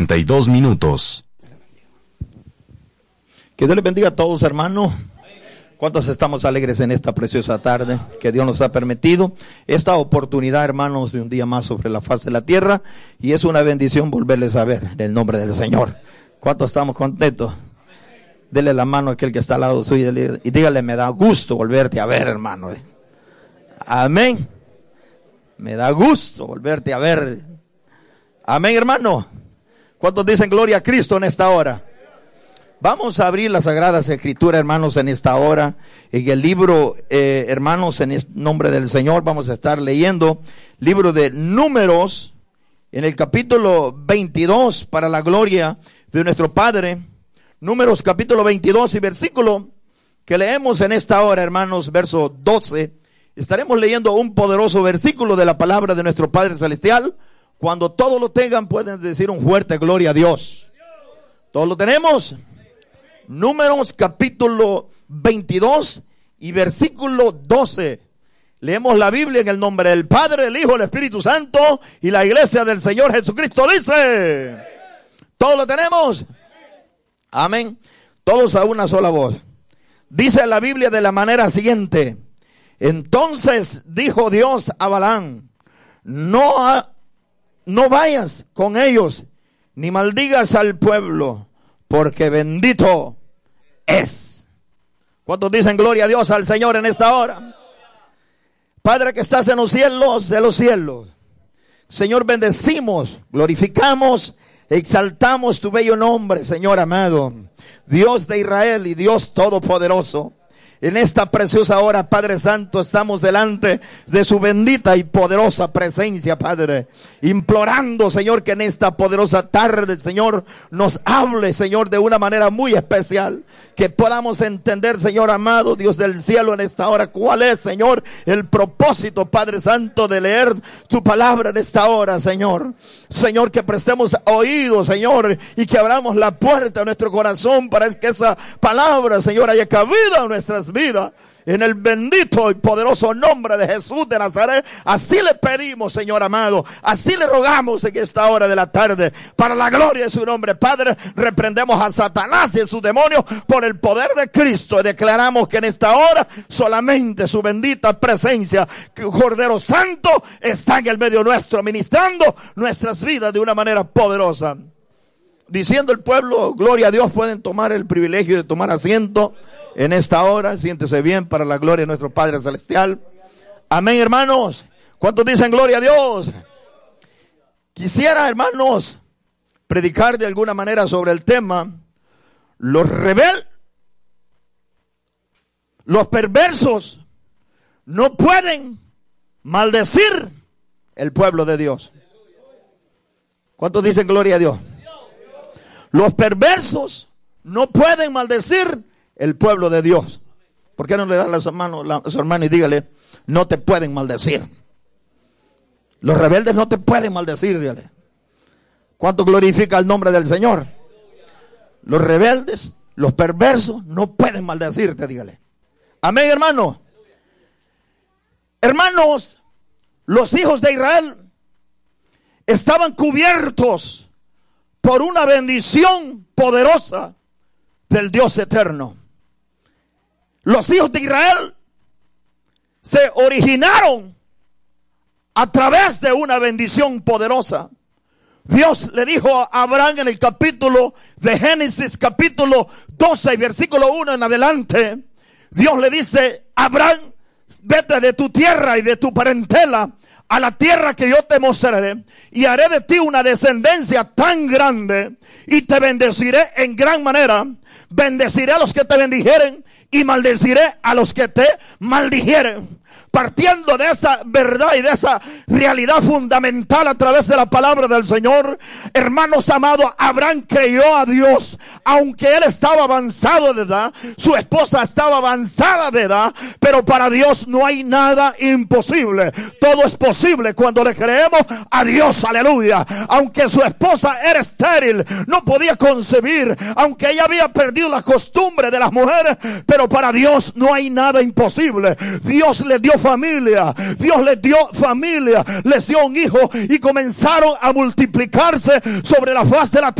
42 minutos. Que Dios les bendiga a todos, hermanos. ¿Cuántos estamos alegres en esta preciosa tarde que Dios nos ha permitido? Esta oportunidad, hermanos, de un día más sobre la faz de la tierra. Y es una bendición volverles a ver en el nombre del Señor. ¿Cuántos estamos contentos? Dele la mano a aquel que está al lado suyo y dígale: me da gusto volverte a ver, hermano. Amén. Me da gusto volverte a ver. Amén, hermano. ¿Cuántos dicen gloria a Cristo en esta hora? Vamos a abrir las Sagradas Escrituras, hermanos, en esta hora. En el libro, hermanos, en el nombre del Señor, vamos a estar leyendo libro de Números, en el capítulo 22, para la gloria de nuestro Padre. Números capítulo 22 y versículo que leemos en esta hora, hermanos, verso 12. Estaremos leyendo un poderoso versículo de la palabra de nuestro Padre Celestial. Cuando todos lo tengan, pueden decir un fuerte gloria a Dios. ¿Todos lo tenemos? Números capítulo 22 y versículo 12. Leemos la Biblia en el nombre del Padre, el Hijo, el Espíritu Santo, y la iglesia del Señor Jesucristo dice: ¿todos lo tenemos? Amén. Todos a una sola voz. Dice la Biblia de la manera siguiente: entonces dijo Dios a Balaam: no vayas con ellos, ni maldigas al pueblo, porque bendito es. ¿Cuántos dicen gloria a Dios, al Señor, en esta hora? Padre que estás en los cielos de los cielos, Señor, bendecimos, glorificamos, exaltamos tu bello nombre, Señor amado, Dios de Israel y Dios todopoderoso. En esta preciosa hora, Padre Santo, estamos delante de su bendita y poderosa presencia, Padre, implorando, Señor, que en esta poderosa tarde, Señor, nos hable, Señor, de una manera muy especial, que podamos entender, Señor amado, Dios del cielo, en esta hora, cuál es, Señor, el propósito, Padre Santo, de leer tu palabra en esta hora, Señor. Señor, que prestemos oído, Señor, y que abramos la puerta a nuestro corazón para que esa palabra, Señor, haya cabida en nuestras vidas. En el bendito y poderoso nombre de Jesús de Nazaret, así le pedimos, Señor amado, así le rogamos en esta hora de la tarde, para la gloria de su nombre. Padre, reprendemos a Satanás y a sus demonios por el poder de Cristo, y declaramos que en esta hora solamente su bendita presencia, Cordero Santo, está en el medio nuestro, ministrando nuestras vidas de una manera poderosa. Diciendo el pueblo, gloria a Dios, pueden tomar el privilegio de tomar asiento en esta hora. Siéntese bien, para la gloria de nuestro Padre Celestial. Amén, hermanos. ¿Cuántos dicen gloria a Dios? Quisiera, hermanos, predicar de alguna manera sobre el tema: los perversos no pueden maldecir el pueblo de Dios. ¿Cuántos dicen gloria a Dios? Los perversos no pueden maldecir el pueblo de Dios. ¿Por qué no le dan a su hermano y dígale: no te pueden maldecir? Los rebeldes no te pueden maldecir, dígale. ¿Cuánto glorifica el nombre del Señor? Los rebeldes, los perversos no pueden maldecirte, dígale. Amén, hermano. Hermanos, los hijos de Israel estaban cubiertos por una bendición poderosa del Dios eterno. Los hijos de Israel se originaron a través de una bendición poderosa. Dios le dijo a Abraham en el capítulo de Génesis, capítulo 12 y versículo 1 en adelante. Dios le dice: Abraham, vete de tu tierra y de tu parentela a la tierra que yo te mostraré, y haré de ti una descendencia tan grande, y te bendeciré en gran manera. Bendeciré a los que te bendijeren, y maldeciré a los que te maldijeren. Partiendo de esa verdad y de esa realidad fundamental a través de la palabra del Señor, hermanos amados, Abraham creyó a Dios, aunque él estaba avanzado de edad, su esposa estaba avanzada de edad, pero para Dios no hay nada imposible. Todo es posible cuando le creemos a Dios, aleluya. Aunque su esposa era estéril, no podía concebir, aunque ella había perdido la costumbre de las mujeres, pero para Dios no hay nada imposible. Dios le dio familia, Dios les dio familia, les dio un hijo, y comenzaron a multiplicarse sobre la faz de la tierra.